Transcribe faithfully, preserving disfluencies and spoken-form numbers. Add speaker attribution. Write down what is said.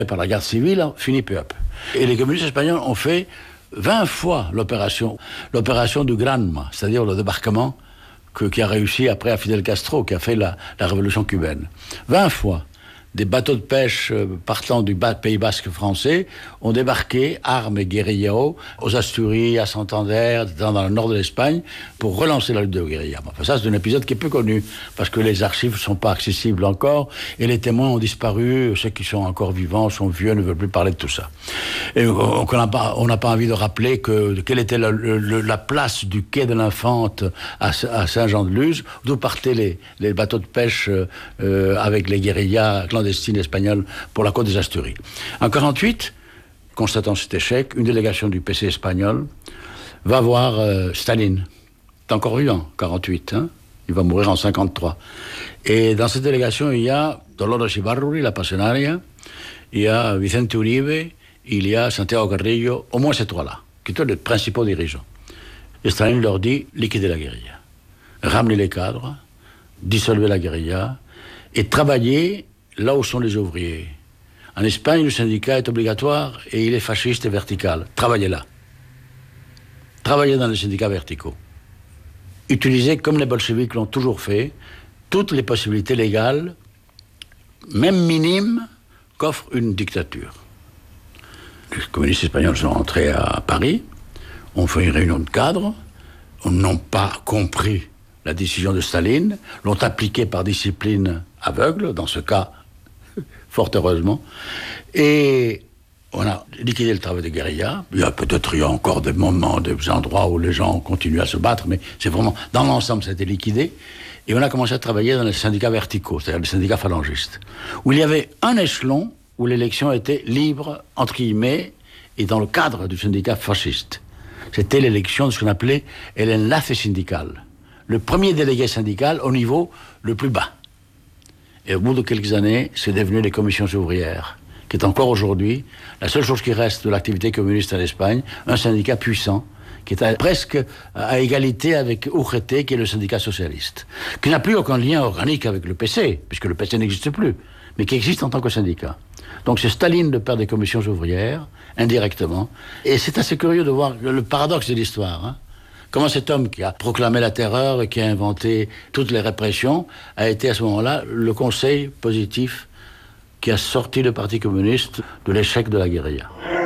Speaker 1: par la guerre civile, fini peu à peu. Et les communistes espagnols ont fait vingt fois l'opération, l'opération du Granma, c'est-à-dire le débarquement que, qui a réussi après à Fidel Castro, qui a fait la, la révolution cubaine. vingt fois. Des bateaux de pêche partant du Pays Basque français ont débarqué, armes et guérillas, aux Asturies, à Santander, dans le nord de l'Espagne, pour relancer la lutte de guérilla. Enfin, ça, c'est un épisode qui est peu connu, parce que les archives ne sont pas accessibles encore, et les témoins ont disparu, ceux qui sont encore vivants, sont vieux, ne veulent plus parler de tout ça. Et on n'a pas, on n'a pas envie de rappeler que, quelle était la, le, la place du quai de l'Infante à, à Saint-Jean-de-Luz, d'où partaient les, les bateaux de pêche euh, avec les guérillas clandestine espagnole pour la côte des Asturies. En quarante-huit, constatant cet échec, une délégation du P C espagnol va voir euh, Staline. C'est encore vivant, quarante-huit, hein. Il va mourir en cinquante-trois. Et dans cette délégation, il y a Dolores Ibarruri, la Pasionaria, il y a Vicente Uribe, il y a Santiago Carrillo, au moins ces trois-là, qui sont les principaux dirigeants. Et Staline leur dit, liquidez la guérilla, ramenez les cadres, dissolvez la guérilla, et travaillez là où sont les ouvriers. En Espagne, le syndicat est obligatoire et il est fasciste et vertical. Travaillez là. Travaillez dans les syndicats verticaux. Utilisez, comme les bolcheviks l'ont toujours fait, toutes les possibilités légales, même minimes, qu'offre une dictature. Les communistes espagnols sont rentrés à Paris, ont fait une réunion de cadres, n'ont pas compris la décision de Staline, l'ont appliquée par discipline aveugle, dans ce cas, fort heureusement, et on a liquidé le travail de guérilla. Il y a peut-être il y a encore des moments, des endroits où les gens continuent à se battre, mais c'est vraiment, dans l'ensemble, ça a été liquidé, et on a commencé à travailler dans les syndicats verticaux, c'est-à-dire les syndicats phalangistes, où il y avait un échelon où l'élection était libre, entre guillemets, et dans le cadre du syndicat fasciste. C'était l'élection de ce qu'on appelait l'enlace syndical, le premier délégué syndical au niveau le plus bas. Et au bout de quelques années, c'est devenu les commissions ouvrières, qui est encore aujourd'hui la seule chose qui reste de l'activité communiste en Espagne, un syndicat puissant, qui est à, presque à égalité avec U G T, qui est le syndicat socialiste, qui n'a plus aucun lien organique avec le P C, puisque le P C n'existe plus, mais qui existe en tant que syndicat. Donc c'est Staline le père des commissions ouvrières, indirectement, et c'est assez curieux de voir le paradoxe de l'histoire, hein. Comment cet homme qui a proclamé la terreur et qui a inventé toutes les répressions a été à ce moment-là le conseil positif qui a sorti le Parti communiste de l'échec de la guérilla.